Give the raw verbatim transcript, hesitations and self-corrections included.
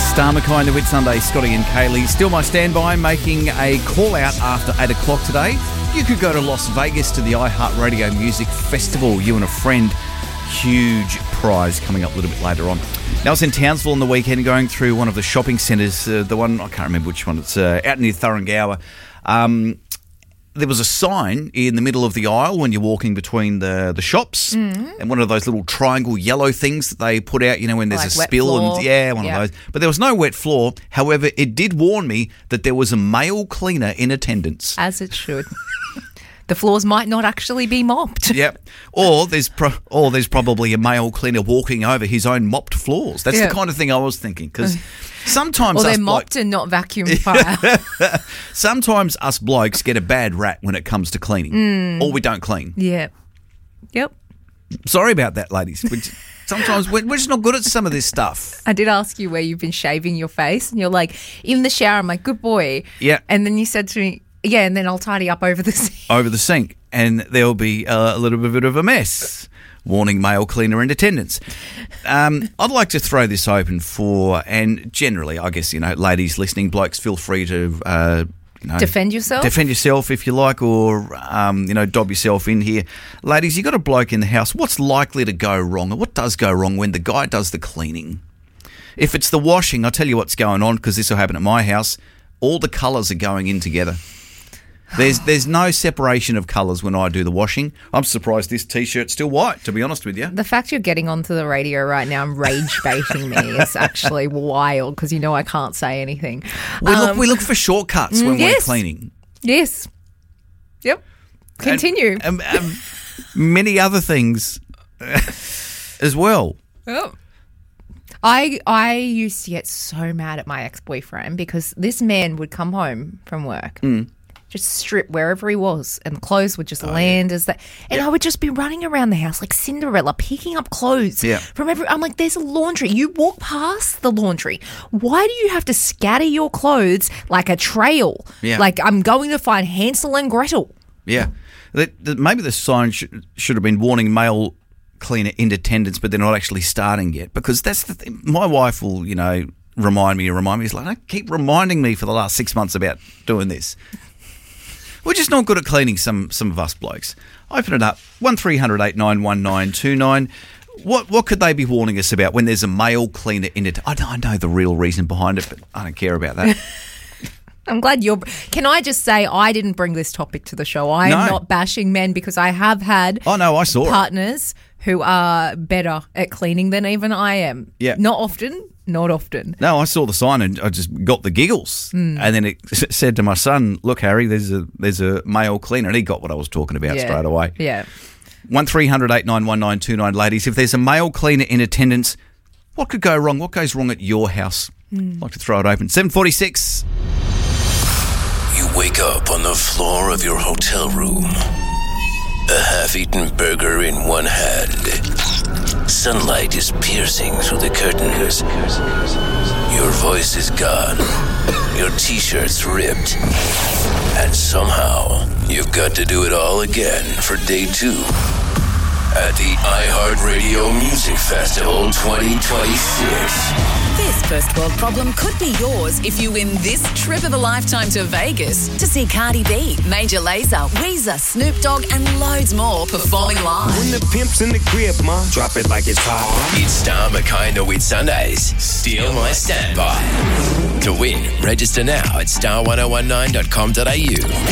Starmer kind of Whitsunday, Scotty and Kaylee. Still my standby, making a call out after eight o'clock today. You could go to Las Vegas to the iHeartRadio Music Festival, you and a friend. Huge prize coming up a little bit later on. Now, I was in Townsville on the weekend going through one of the shopping centres, uh, the one, I can't remember which one, it's uh, out near Thuringowa. Um, there was a sign in the middle of the aisle when you're walking between the, the shops, mm. and one of those little triangle yellow things that they put out, you know, when there's like a spill. Floor. and Yeah, one yep. of those. But there was no wet floor. However, it did warn me that there was a male cleaner in attendance. As it should. The floors might not actually be mopped. Yep. Or there's pro- or there's probably a male cleaner walking over his own mopped floors. That's yep. the kind of thing I was thinking. Because sometimes or they're us mopped blo- and not vacuum fire. Sometimes us blokes get a bad rap when it comes to cleaning. Mm. Or we don't clean. Yeah. Yep. Sorry about that, ladies. We just, sometimes we're, we're just not good at some of this stuff. I did ask you where you've been shaving your face, and you're like, in the shower. I'm like, good boy. Yeah. And then you said to me, yeah, and then I'll tidy up over the sink. Over the sink. And there'll be uh, a little bit of a mess. Warning, male cleaner in attendance. Um, I'd like to throw this open for, and generally, I guess, you know, ladies listening, blokes, feel free to... Uh, You know, defend yourself? Defend yourself if you like, or, um, you know, dob yourself in here. Ladies, you got a bloke in the house. What's likely to go wrong, or what does go wrong when the guy does the cleaning? If it's the washing, I'll tell you what's going on, because this will happen at my house. All the colours are going in together. There's there's no separation of colours when I do the washing. I'm surprised this T-shirt's still white, to be honest with you. The fact you're getting onto the radio right now and rage baiting me is actually wild, because you know I can't say anything. We, um, look, we look for shortcuts when yes. we're cleaning. Yes. Yep. Continue. And, um, um, many other things as well. Oh. I I used to get so mad at my ex-boyfriend because this man would come home from work, mm. just strip wherever he was, and clothes would just oh, land yeah. as that. And yeah. I would just be running around the house like Cinderella, picking up clothes yeah. from every. I'm like, there's a laundry. You walk past the laundry. Why do you have to scatter your clothes like a trail? Yeah. Like I'm going to find Hansel and Gretel. Yeah. That, that maybe the sign should, should have been warning male cleaner in attendance, but they're not actually starting yet, because that's the thing. My wife will, you know, remind me and remind me. It's like, don't keep reminding me for the last six months about doing this. We're just not good at cleaning, some some of us blokes. Open it up, one three hundred eight nine one nine two nine. What what could they be warning us about when there's a male cleaner in it? I know, I know the real reason behind it, but I don't care about that. I'm glad you're... Can I just say I didn't bring this topic to the show. I am no. not bashing men, because I have had oh, no, I saw partners it. who are better at cleaning than even I am. Yeah. Not often, not often. No, I saw the sign and I just got the giggles. Mm. And then it said to my son, look, Harry, there's a there's a male cleaner. And he got what I was talking about yeah. straight away. Yeah. one three hundred eight nine one nine two nine, ladies. If there's a male cleaner in attendance, what could go wrong? What goes wrong at your house? Mm. I'd like to throw it open. seven forty-six. You wake up on the floor of your hotel room. A half-eaten burger in one hand. Sunlight is piercing through the curtains. Your voice is gone. Your t-shirt's ripped. And somehow, you've got to do it all again for day two at the iHeartRadio Music Festival twenty twenty-six. This first world problem could be yours if you win this trip of a lifetime to Vegas to see Cardi B, Major Lazer, Weezer, Snoop Dogg, and loads more performing live. When the pimp's in the crib, ma, drop it like it's hot. It's Starmer Kinda with Sundays. Steal my standby. To win, register now at star ten nineteen dot com dot a u.